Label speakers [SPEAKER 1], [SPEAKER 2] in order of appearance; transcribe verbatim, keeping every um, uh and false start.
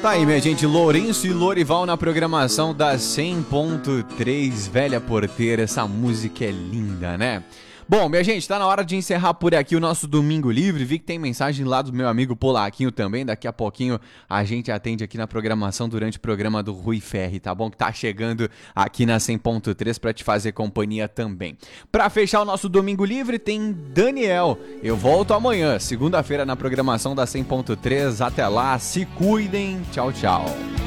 [SPEAKER 1] Tá aí, minha gente, Lourenço e Lorival na programação da cem ponto três, Velha Porteira. Essa música é linda, né? Bom, minha gente, tá na hora de encerrar por aqui o nosso Domingo Livre. Vi que tem mensagem lá do meu amigo Polaquinho também. Daqui a pouquinho a gente atende aqui na programação durante o programa do Rui Ferri, tá bom? Que tá chegando aqui na cem ponto três pra te fazer companhia também. Pra fechar o nosso Domingo Livre tem Daniel. Eu volto amanhã, segunda-feira, na programação da cem ponto três. Até lá, se cuidem. Tchau, tchau.